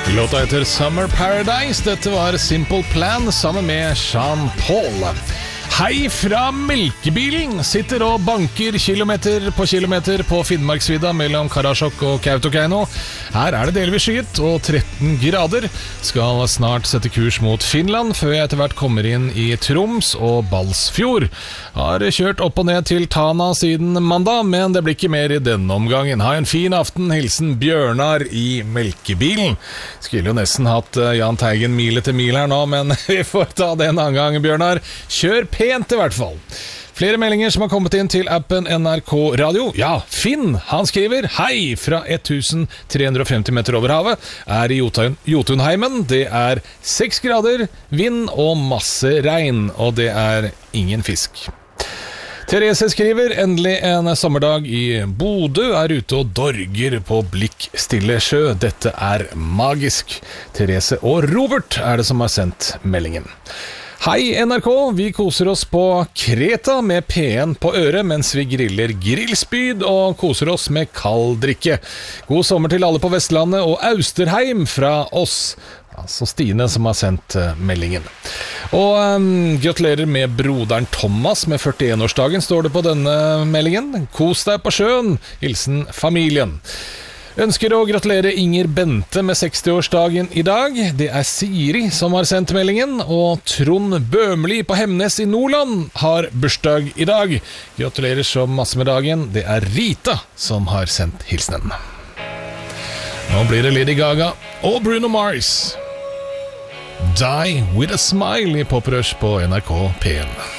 Låta heter Summer Paradise. Dette var Simple Plan sammen med Sean Paul. Hei fra Melkebilen. Sitter og banker kilometer på Finnmarksvidda mellom Karasjok og Kautokeino. Her er det delvis skyet og 13 grader. Skal snart sette kurs mot Finland før jeg etter hvert kommer inn i Troms og Balsfjord. Har kjørt opp og ned til Tana siden mandag, men det blir ikke mer i denne omgangen. Ha en fin aften. Hilsen Bjørnar i Melkebilen. Skulle jo nesten hatt Jahn Teigen mil etter mil her nå, men vi får ta det en annen gang, Bjørnar. Kjør pent i hvert fall. Flere meldinger som har kommet inn til appen NRK Radio. Ja, Finn, han skriver: Hei fra 1350 meter over havet. Er i Jotunheimen. Det er 6 grader, vind og masse regn, og det er ingen fisk. Therese skriver: Endelig en sommerdag i Bodø. Er ute og dorger på blikkstille sjø. Dette er magisk. Therese og Robert er det som har sendt meldingen. Hei NRK, vi koser oss på Kreta med P1 på øret mens vi griller grillspyd og koser oss med kald drikke. God sommer til alle på Vestlandet og Austerheim fra oss. Altså Stine som har sendt meldingen. Og gratulerer med broderen Thomas med 41-årsdagen, står det på denne meldingen. Kos deg på sjøen. Hilsen familien. Ønsker å gratulere Inger Bente med 60-årsdagen i dag. Det er Siri som har sendt meldingen, og Trond Bømli på Hemnes i Nordland har bursdag i dag. Gratulerer så masse med dagen. Det er Rita som har sendt hilsenen. Nå blir det Lady Gaga og Bruno Mars. Die with a smile i Pop Rush på NRK P1.